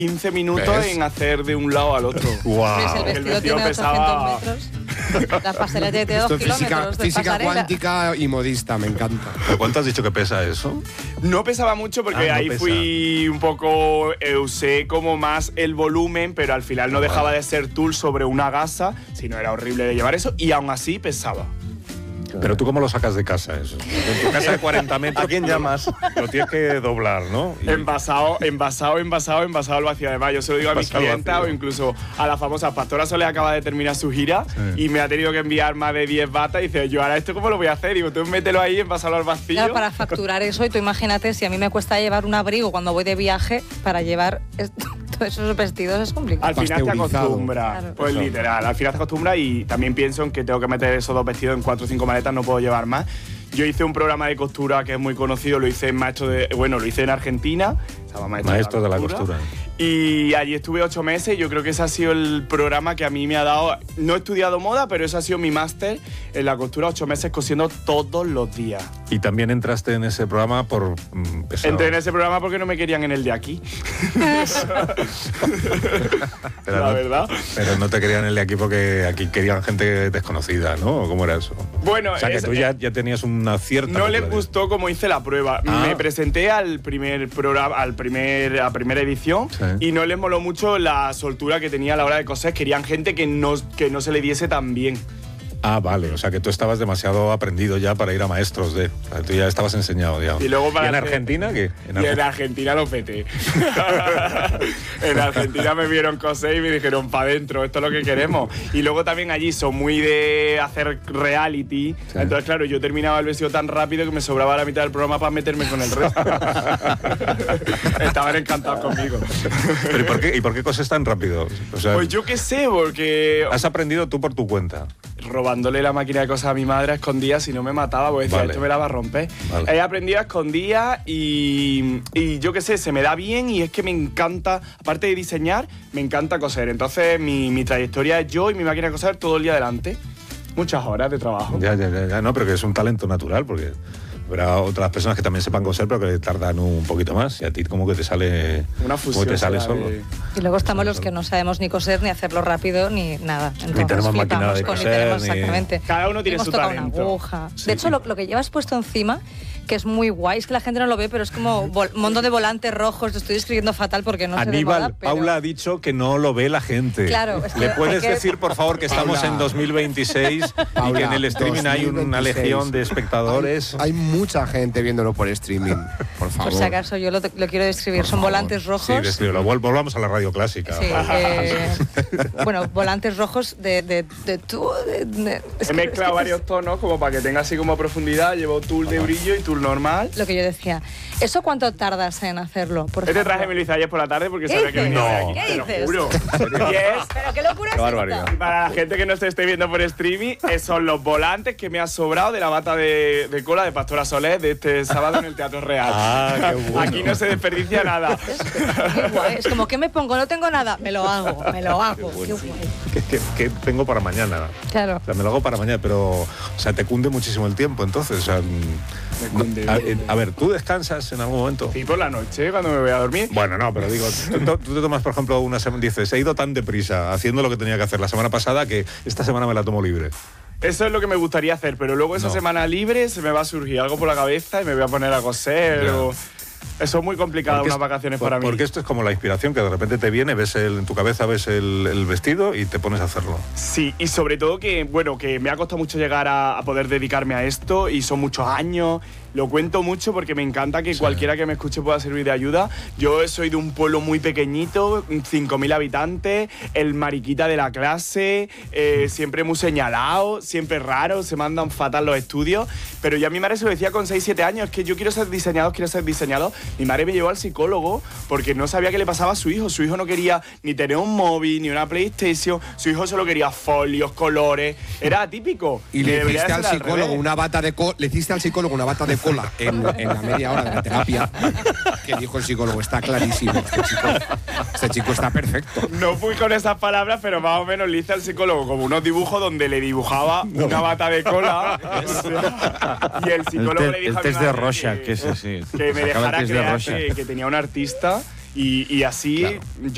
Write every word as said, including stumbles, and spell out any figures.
quince minutos ¿Ves? en hacer de un lado al otro. Wow. Pues el vestido, El vestido tiene pesaba- ochocientos metros. La pasarela tiene dos Esto es física, kilómetros de física pasarela. cuántica y modista, me encanta. ¿Pero cuánto has dicho que pesa eso? No pesaba mucho porque Ah, no ahí pesa. fui un poco, eh, usé como más el volumen, pero al final no dejaba de ser tul sobre una gasa, sino era horrible de llevar eso y aún así pesaba. Pero tú, ¿cómo lo sacas de casa eso? En tu casa de cuarenta metros, ¿A quién llamas? Lo tienes que doblar, ¿no? Y- Envasado, envasado, envasado, envasado al vacío. Además, yo se lo digo a mis Envasado al clientas vacío. o incluso a la famosa Pastora Soler, acaba de terminar su gira y me ha tenido que enviar más de diez batas y dice, yo ahora esto cómo lo voy a hacer. Digo, tú mételo ahí, envasalo al vacío. Claro, para facturar eso, y tú imagínate, si a mí me cuesta llevar un abrigo cuando voy de viaje, para llevar esto- todos esos vestidos es complicado. Al final te Pasteurizado. acostumbras, Claro. pues Eso. literal, al final te acostumbras y también pienso en que tengo que meter esos dos vestidos en cuatro o cinco maletas, no puedo llevar más. Yo hice un programa de costura que es muy conocido, lo hice en maestro de, bueno, lo hice en Argentina, se llama Maestro, Maestro de la costura. Y allí estuve ocho meses y yo creo que ese ha sido el programa que a mí me ha dado, no he estudiado moda, pero ese ha sido mi máster en la costura, ocho meses cosiendo todos los días. Y también entraste en ese programa por mm, pesado. Entré en ese programa porque no me querían en el de aquí. Pero la no- verdad. Pero no te querían el de aquí porque aquí querían gente desconocida, ¿no? ¿O ¿Cómo era eso? Bueno, O sea, que es- tú ya, ya tenías una cierta... No les popularidad. gustó cómo hice la prueba. Ah. Me presenté al primer programa, al primer, a la primera edición Sí. y no les moló mucho la soltura que tenía a la hora de coser. Querían gente que no, que no se le diese tan bien. Ah, vale. O sea, que tú estabas demasiado aprendido ya para ir a maestros de... O sea, tú ya estabas enseñado, digamos. Y luego para en hacer- Argentina qué? Y en Argentina. Argentina lo peté. En Argentina me vieron coser y me dijeron, pa' adentro, esto es lo que queremos. Y luego también allí son muy de hacer reality. Sí. Entonces, claro, yo terminaba el vestido tan rápido que me sobraba la mitad del programa para meterme con el resto. Estaban encantados conmigo. ¿Pero ¿y por qué, y por qué coses tan rápido? O sea, Pues yo qué sé, porque has aprendido tú por tu cuenta. robándole la máquina de cosas a mi madre a escondidas, si no me mataba, porque decía, Vale. esto me la va a romper. Vale. He aprendido a escondidas y, y yo qué sé, se me da bien y es que me encanta, aparte de diseñar, me encanta coser. Entonces mi, mi trayectoria es yo y mi máquina de coser todo el día delante. Muchas horas de trabajo. Ya, ya, ya, ya. No, pero que es un talento natural, porque habrá otras personas que también sepan coser, pero que tardan un poquito más. Y a ti como que te sale... Una como fusión. te sale será solo. de- Y luego estamos los que no sabemos ni coser, ni hacerlo rápido, ni nada. Entonces, tenemos máquina flipamos de con- ni coser, tenemos ni- Exactamente. Cada uno tiene Hemos su tocado talento. una aguja. Sí, de hecho, sí. lo, lo que llevas puesto encima, que es muy guay, es que la gente no lo ve, pero es como vol- un montón de volantes rojos. Lo estoy escribiendo fatal porque no se ve Aníbal, moda, pero- Paula ha dicho que no lo ve la gente. Claro, es que ¿Le hay puedes que- decir, por favor, que estamos Paula. en dos mil veintiséis y Paula, que en el streaming hay una dos mil veintiséis. legión de espectadores? Hay, hay mucha gente viéndolo por streaming, por favor. Por si acaso, yo lo, lo quiero describir. Por Son favor. volantes Sí, rojos. descríbelo. Vol- Volvamos a la radio clásica. Sí, eh, bueno, volantes rojos de, de, de tú. de- de- es He que- mezclado es que varios tonos como para que tenga así como profundidad. Llevo tul de brillo y tul normal. Lo que yo decía. ¿Eso cuánto tardas en hacerlo? Por Este traje favor? me lo hice ayer por la tarde porque ¿Qué sabía que dices? venía de No. aquí. ¿Qué Te lo dices? juro. Y es Pero qué locura Qué es barbaridad. esta. para la gente que no se esté viendo por streaming, eh, son los volantes que me ha sobrado de la bata de, de cola de Pastora Soler de este sábado en el Teatro Real. Ah, qué bueno. Aquí no se desperdicia nada. Qué guay. Es como, ¿qué me pongo? No tengo nada. Me lo hago, me lo hago. Qué guay. Que, que- que tengo para mañana. Claro. O sea, me lo hago para mañana, pero o sea, te cunde muchísimo el tiempo, entonces. O sea, Me no- cunde. a, eh, a ver, ¿tú descansas en algún momento? Sí, por la noche, cuando me voy a dormir. Bueno, no, pero digo, tú, tú- tú te tomas, por ejemplo, una semana, dices, he ido tan deprisa haciendo lo que tenía que hacer la semana pasada que esta semana me la tomo libre. Eso es lo que me gustaría hacer, pero luego esa No. semana libre se me va a surgir algo por la cabeza y me voy a poner a coser. Ya. o- Eso es muy complicado, Porque unas es- vacaciones por- para mí. Porque esto es como la inspiración, que de repente te viene, ves el, en tu cabeza ves el, el vestido y te pones a hacerlo. Sí, y sobre todo que, bueno, que me ha costado mucho llegar a, a poder dedicarme a esto y son muchos años. Lo cuento mucho porque me encanta que Sí. cualquiera que me escuche pueda servir de ayuda. Yo soy de un pueblo muy pequeñito, cinco mil habitantes, el mariquita de la clase, eh, siempre muy señalado, siempre raro, se mandan fatal los estudios. Pero ya mi madre se lo decía con seis siete años, es que yo quiero ser diseñador, quiero ser diseñador. Mi madre me llevó al psicólogo porque no sabía qué le pasaba a su hijo. Su hijo no quería ni tener un móvil, ni una PlayStation. Su hijo solo quería folios, colores. Era atípico. Y Que le debería hiciste de al ser al psicólogo revés. una bata de cola, le hiciste al psicólogo una bata de cola en, en la media hora de la terapia, que dijo el psicólogo, está clarísimo, este chico, este chico está perfecto. No fui con esas palabras, pero más o menos le hice al psicólogo como unos dibujos donde le dibujaba una bata de cola. y el El, psichólogo te- le dijo el a mi test de madre Rorschach, que- que es así. que me Sacaba el dejara test de creer Rorschach. que, que tenía un artista y, y así Claro. yo